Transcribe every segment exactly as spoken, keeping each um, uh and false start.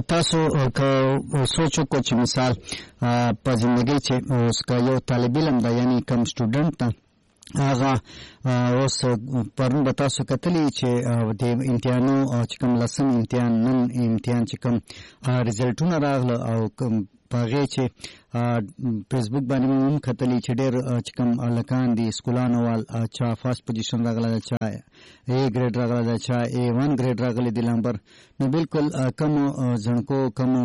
تاسو که سوچ وکړو چې مثال په ژوندۍ چې اوس که یو طالب علم ده یعنی کم سټوډنټ ده هغه اوس پرون به تاسو کتلی چې د امتحانو چې کوم لسم امتحان نن امتحان چې کوم ریزلټونه راغله او کوم په هغې چې فیسبوک باندې مې هم کتلي چې ډېر چې کوم هلکان دي سکولانو وال چا فرسټ پوزیشن راغلی ده چا اے ګریډ راغلی ده چا اے ون ګریډ راغلی دی نمبر نو بالکل کمو زڼکو کمو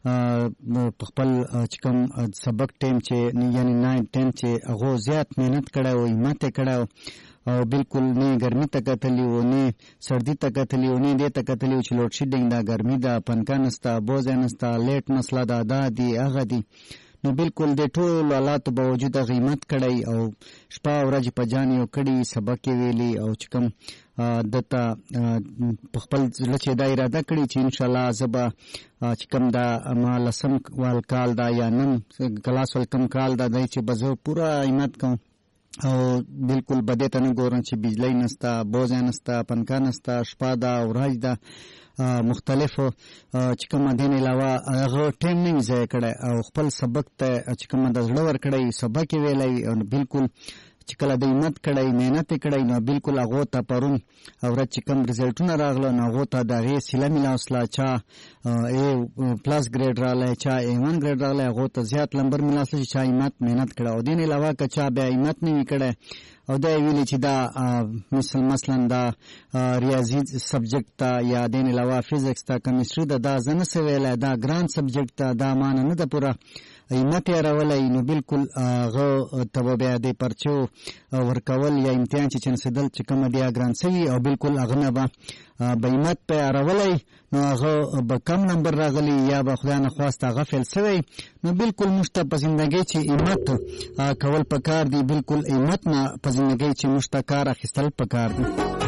په خپل چې کوم سبق ټیم چې یعنی ناین ټین چې هغو زیات محنت کړی و همت یې کړی و او بالکل نه ګرمي ته کتلی و نه سردي ته کتلی و نه دې ته کتلی و چې لوډ شیډینګ دا ګرمي ده پنکا نسته بوزه نسته لیټ مسله ده دا دي هغه دي نو بالکل د ټولو حالاتو باوجود هغه همت کړی او شپه ورځ په جان یو کړي سبق یې ویلي او چې کوم دته په خپل زړه چې دا اراده کړې چې انشاءالله زه به چې کوم دا ما لسم وال کال دا یا نن کلاس وال کم کال دا دی چې به زه پوره همت کوم او بالکل بده ته نه ګورم چې بجلی نسته بوزه نسته پنکا نسته شپه ده ورځ ده مختلفو چې کومه دین علاوه هغه ټیم نه وي ضایع کړی او خپل سبق ته چې کومه د زړه ورکړی سبق یې ویلی او بالکل چې کله د همت کړی محنت یې کړی نو بالکل هغو ته پرون ورځ چې کوم ریزلټونه راغله نو هغو ته د هغې سیله میلاوسله چا اے پلس ګریډ راغلی چا اے ون ګریډ راغلی هغو ته زیات نمبر میلاوسله چې چا همت محنت کړی او دین علاوه که چا بیا همت نه وي کړی او دا یې ویلي چې دا مثل مثلا دا ریاضي سبجیکټ ته یا دین علاوه فزیکس ته کمیسټري ده دا زه نسم ویلی دا ګران سبجیکټ ته دا مانه نه ده پوره همت یې اړولی نو بالکل هغه ته به بیا د پرچو ورکول یا امتحان چې چنسېدل چې کومه بیا ګران سوي او بالکل هغه نه به به همت پې اړولی نو هغه به کم نمبر راغلی یا به خدای نخواست هغه فیل سوی نو بالکل موږ ته په زندګۍ چې همت کول پکار دی بالکل همت نه په زندګۍ چې موږ ته کار اخیستل پکار دی